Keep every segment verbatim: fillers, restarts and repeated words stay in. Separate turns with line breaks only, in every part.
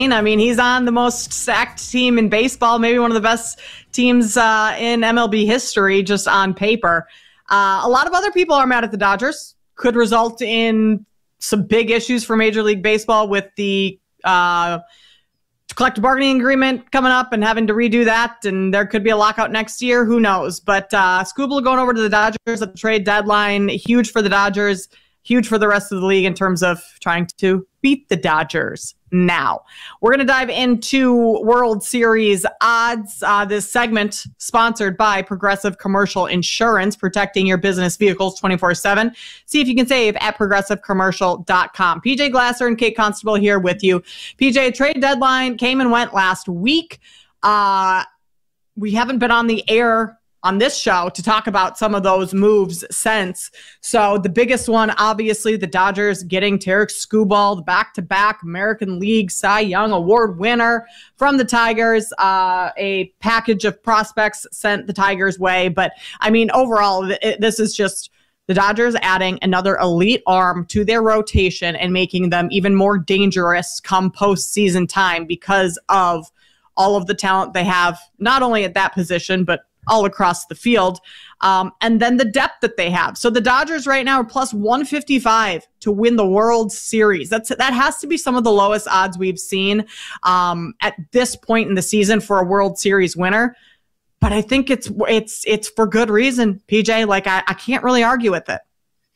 I mean, he's on the most sacked team in baseball, maybe one of the best teams uh, in M L B history, just on paper. Uh, a lot of other people are mad at the Dodgers. Could result in some big issues for Major League Baseball with the uh, collective bargaining agreement coming up and having to redo that. And there could be a lockout next year. Who knows? But uh, Skubal going over to the Dodgers at the trade deadline. Huge for the Dodgers. Huge for the rest of the league in terms of trying to beat the Dodgers. Now, we're going to dive into World Series odds. Uh, this segment sponsored by Progressive Commercial Insurance, protecting your business vehicles twenty-four seven. See if you can save at progressive commercial dot com. P J Glasser and Kate Constable here with you. P J, trade deadline came and went last week. Uh, we haven't been on the air on this show to talk about some of those moves since. So the biggest one, obviously, the Dodgers getting Tarik Skubal, the back-to-back American League Cy Young Award winner from the Tigers. Uh, a package of prospects sent the Tigers' way. But, I mean, overall, it, this is just the Dodgers adding another elite arm to their rotation and making them even more dangerous come postseason time because of all of the talent they have, not only at that position, but all across the field. Um, and then the depth that they have. So the Dodgers right now are plus one fifty-five to win the World Series. That's That has to be some of the lowest odds we've seen um, at this point in the season for a World Series winner. But I think it's it's it's for good reason, P J. Like, I, I can't really argue with it.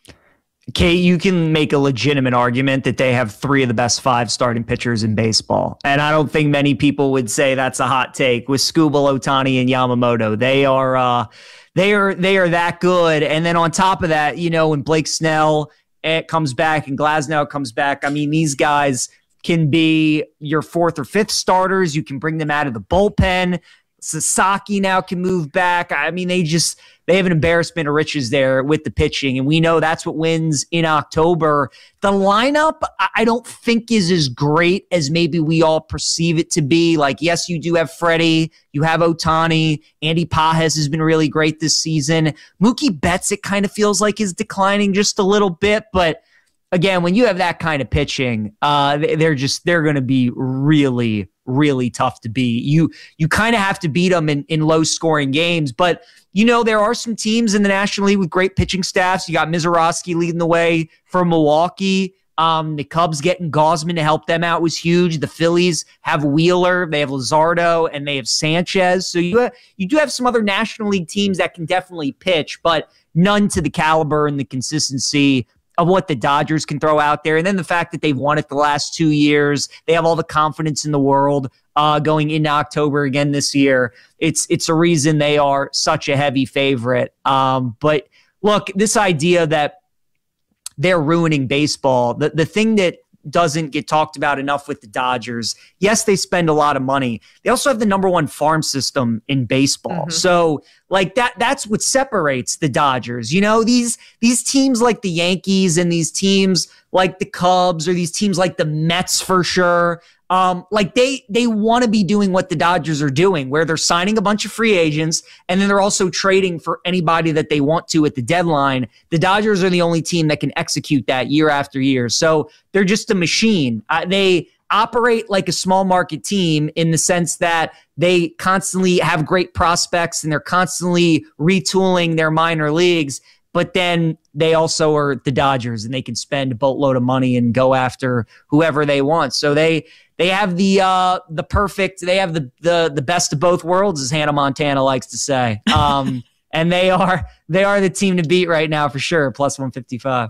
Kate, you can make a legitimate argument that they have three of the best five starting pitchers in baseball. And I don't think many people would say that's a hot take with Skubal, Ohtani, and Yamamoto. They are uh, they are they are that good. And then on top of that, you know, when Blake Snell it comes back and Glasnow comes back, I mean, these guys can be your fourth or fifth starters. You can bring them out of the bullpen. Sasaki now can move back. I mean, they just they have an embarrassment of riches there with the pitching, and we know that's what wins in October. The lineup, I don't think is as great as maybe we all perceive it to be. Like, yes, you do have Freddie, you have Ohtani, Andy Pages has been really great this season. Mookie Betts, it kind of feels like is declining just a little bit, but again, when you have that kind of pitching, uh, they're just they're going to be really, really tough to beat. You you kind of have to beat them in, in low scoring games, but you know there are some teams in the National League with great pitching staffs. You got Mizorowski leading the way for Milwaukee. Um, the Cubs getting Gausman to help them out was huge. The Phillies have Wheeler, they have Luzardo, and they have Sanchez. So you have, you do have some other National League teams that can definitely pitch, but none to the caliber and the consistency of what the Dodgers can throw out there. And then the fact that they've won it the last two years, they have all the confidence in the world uh, going into October again this year. It's it's a reason they are such a heavy favorite. Um, but look, this idea that they're ruining baseball, the, the thing that doesn't get talked about enough with the Dodgers, yes, they spend a lot of money. They also have the number one farm system in baseball. Mm-hmm. So like that, that's what separates the Dodgers. You know, these, these teams like the Yankees and these teams like the Cubs or these teams like the Mets for sure. Um, like they, they want to be doing what the Dodgers are doing, where they're signing a bunch of free agents and then they're also trading for anybody that they want to at the deadline. The Dodgers are the only team that can execute that year after year. So they're just a machine. Uh, they operate like a small market team in the sense that they constantly have great prospects and they're constantly retooling their minor leagues. But then they also are the Dodgers and they can spend a boatload of money and go after whoever they want. So they they have the uh, the perfect, they have the, the the best of both worlds, as Hannah Montana likes to say. Um, and they are they are the team to beat right now for sure, plus one fifty-five.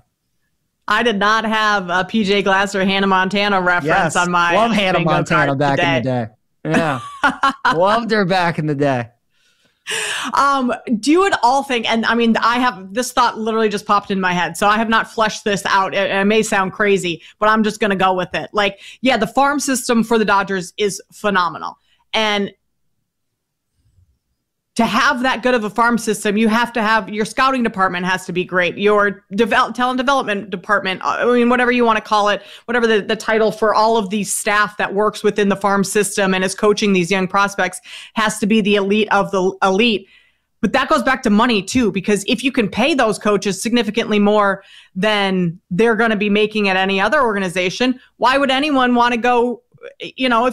I did not have a P J Glasser Hannah Montana reference
yes,
on my
love Hannah Montana back
today.
in the day. Yeah, loved her back in the day.
Um, do you at all think, and I mean, I have, this thought literally just popped in my head, so I have not fleshed this out. It, it may sound crazy, but I'm just going to go with it. Like, yeah, the farm system for the Dodgers is phenomenal. And to have that good of a farm system, you have to have, your scouting department has to be great. Your develop, talent development department, I mean, whatever you want to call it, whatever the, the title for all of the staff that works within the farm system and is coaching these young prospects has to be the elite of the elite. But that goes back to money too, because if you can pay those coaches significantly more than they're going to be making at any other organization, why would anyone want to go you know, if